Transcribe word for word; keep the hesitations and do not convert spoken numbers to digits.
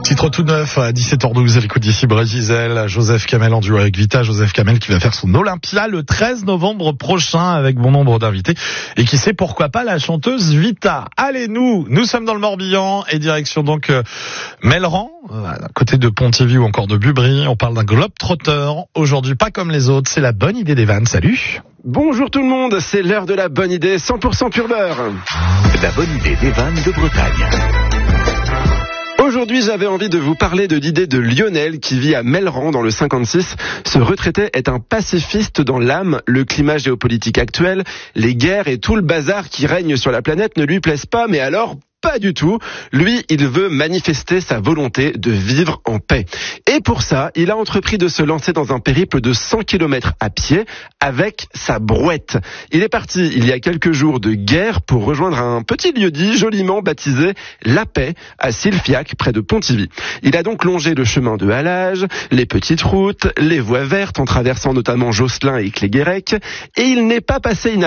Titre tout neuf à dix-sept heures douze à l'écoute d'ici Brésil, Joseph Kamel en duo avec Vita. Joseph Kamel qui va faire son Olympia le treize novembre prochain avec bon nombre d'invités. Et qui sait pourquoi pas la chanteuse Vita. Allez, nous, nous sommes dans le Morbihan et direction donc euh, Melleran, euh, à côté de Pontivy ou encore de Bubry. On parle d'un globe-trotter. Aujourd'hui, pas comme les autres, c'est la bonne idée des vannes. Salut. Bonjour tout le monde, c'est l'heure de la bonne idée cent pour cent pur beurre. La bonne idée des vannes de Bretagne. Aujourd'hui, j'avais envie de vous parler de l'idée de Lionel qui vit à Melleran dans le cinquante-six. Ce retraité est un pacifiste dans l'âme. Le climat géopolitique actuel, les guerres et tout le bazar qui règne sur la planète ne lui plaisent pas, mais alors pas du tout. Lui, il veut manifester sa volonté de vivre en paix. Et pour ça, il a entrepris de se lancer dans un périple de cent kilomètres à pied avec sa brouette. Il est parti il y a quelques jours de guerre pour rejoindre un petit lieu-dit joliment baptisé La Paix à Silfiac, près de Pontivy. Il a donc longé le chemin de halage, les petites routes, les voies vertes en traversant notamment Josselin et Cléguérec, et il n'est pas passé inaperçu